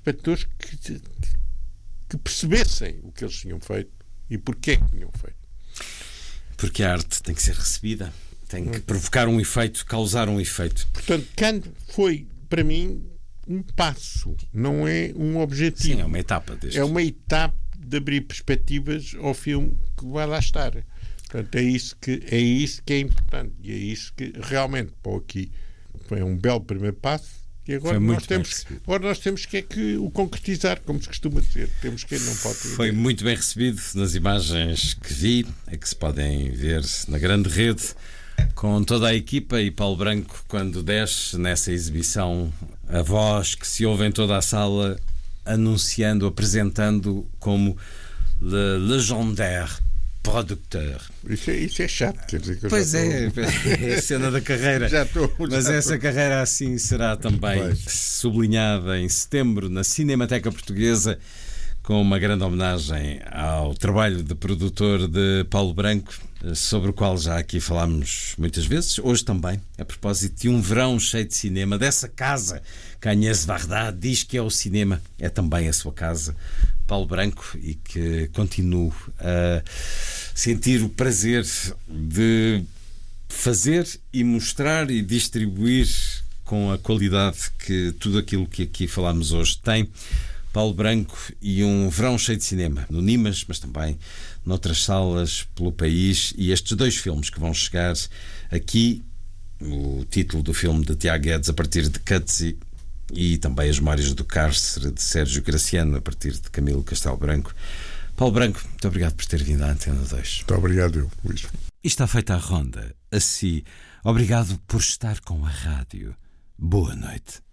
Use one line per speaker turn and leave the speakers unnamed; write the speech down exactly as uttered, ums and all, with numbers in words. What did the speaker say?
inspectores que, que percebessem o que eles tinham feito e porquê que tinham feito.
Porque a arte tem que ser recebida, tem que provocar um efeito, causar um efeito.
Portanto, Cannes foi, para mim, um passo, não é um objetivo.
Sim, é uma etapa deste.
É uma etapa de abrir perspectivas ao filme que vai lá estar. Portanto, é isso que é, isso que é importante e é isso que realmente, pô, aqui foi um belo primeiro passo. E agora nós, temos, agora nós temos que, é que o concretizar, como se costuma dizer. Temos que não pode.
Foi muito bem recebido nas imagens que vi, é que se podem ver na grande rede, com toda a equipa, e Paulo Branco, quando desce nessa exibição, a voz que se ouve em toda a sala anunciando, apresentando como Le Légendaire Producteur.
Isso é, isso é chato, quer dizer que eu
Pois
já
é,
estou...
é a cena da carreira.
Já estou, já
Mas
estou.
essa carreira assim será também
Pois.
sublinhada em setembro na Cinemateca Portuguesa, com uma grande homenagem ao trabalho de produtor de Paulo Branco, sobre o qual já aqui falámos muitas vezes, hoje também, a propósito de um verão cheio de cinema, dessa casa que Agnès Varda diz que é o cinema, é também a sua casa, Paulo Branco, e que continuo a sentir o prazer de fazer e mostrar e distribuir com a qualidade que tudo aquilo que aqui falámos hoje tem. Paulo Branco e um verão cheio de cinema, no Nimas, mas também noutras salas pelo país, e estes dois filmes que vão chegar aqui, o título do filme de Tiago Guedes a partir de Cutsy, e também As Memórias do Cárcere de Sérgio Graciano a partir de Camilo Castelo Branco. Paulo Branco, muito obrigado por ter vindo à Antena dois.
Muito obrigado, eu, Luís.
E está feita a ronda. Assim, obrigado por estar com a rádio. Boa noite.